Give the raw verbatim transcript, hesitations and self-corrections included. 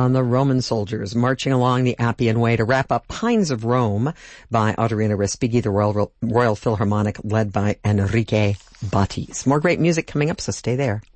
on the Roman soldiers marching along the Appian Way to wrap up Pines of Rome by Ottorino Respighi, the Royal, Royal Philharmonic led by Enrique Batti's. More great music coming up, so stay there.